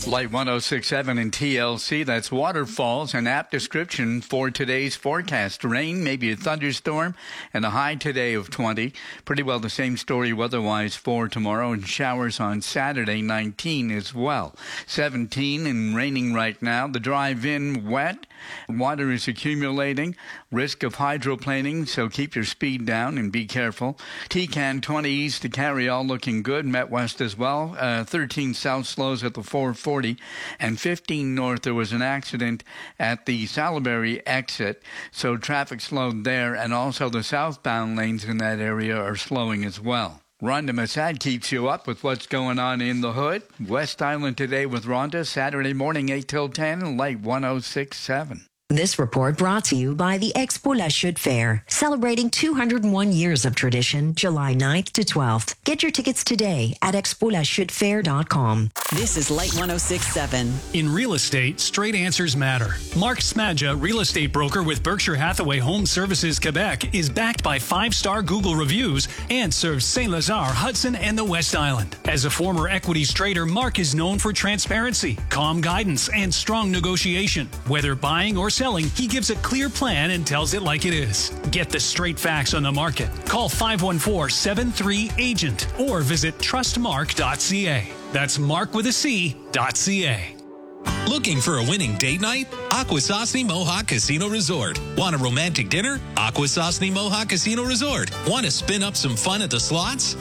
Light 106.7 and TLC, that's waterfalls, an apt description for today's forecast. Rain, maybe a thunderstorm, and a high today of 20. Pretty well the same story weather-wise for tomorrow, and showers on Saturday, 19 as well. 17 and raining right now. The drive-in wet. Water is accumulating. Risk of hydroplaning, so keep your speed down and be careful. Tecan 20 east to Carryall looking good. Met west as well. 13 south slows at the 440. And 15 north, there was an accident at the Salaberry exit, so traffic slowed there, and also the southbound lanes in that area are slowing as well. Rhonda Massad keeps you up with what's going on in the hood. West Island today with Rhonda, Saturday morning 8 till 10, Light 106.7. This report brought to you by the Expo La Chute Fair, celebrating 201 years of tradition, July 9th to 12th. Get your tickets today at expolachutefair.com. This is Light 106.7. In real estate, straight answers matter. Mark Smadja, real estate broker with Berkshire Hathaway Home Services Quebec, is backed by 5-star Google reviews and serves Saint-Lazare, Hudson, and the West Island. As a former equities trader, Mark is known for transparency, calm guidance, and strong negotiation. Whether buying or selling, he gives a clear plan and tells it like it is. Get the straight facts on the market. Call 514-73-AGENT or visit trustmark.ca. That's Mark with a C.ca. Looking for a winning date night? Akwesasne Mohawk Casino Resort. Want a romantic dinner? Akwesasne Mohawk Casino Resort. Want to spin up some fun at the slots?